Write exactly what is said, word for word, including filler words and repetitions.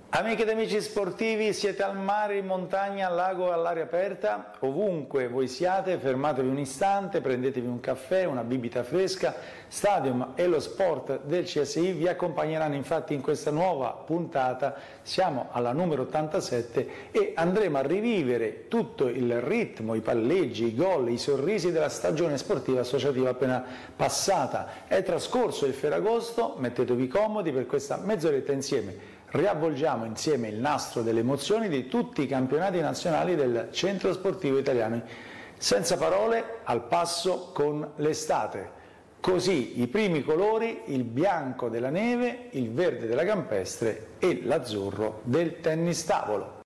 Amiche ed amici sportivi, siete al mare, in montagna, al lago, all'aria aperta? Ovunque voi siate, fermatevi un istante, prendetevi un caffè, una bibita fresca. Stadium e lo sport del C S I vi accompagneranno infatti in questa nuova puntata. Siamo alla numero ottantasette e andremo a rivivere tutto il ritmo, i palleggi, i gol, i sorrisi della stagione sportiva associativa appena passata. È trascorso il Ferragosto, mettetevi comodi per questa mezz'oretta insieme. Riavvolgiamo insieme il nastro delle emozioni di tutti i campionati nazionali del Centro Sportivo Italiano. Senza parole, al passo con l'estate. Così i primi colori, il bianco della neve, il verde della campestre e l'azzurro del tennis tavolo.